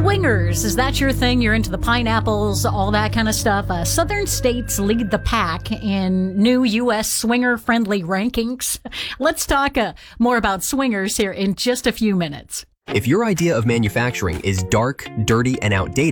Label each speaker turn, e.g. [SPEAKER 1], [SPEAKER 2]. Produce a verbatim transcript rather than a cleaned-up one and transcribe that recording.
[SPEAKER 1] Swingers, is that your thing? You're into the pineapples, all that kind of stuff. Uh, Southern states lead the pack in new U S swinger-friendly rankings. Let's talk uh, more about swingers here in just a few minutes.
[SPEAKER 2] If your idea of manufacturing is dark, dirty, and outdated,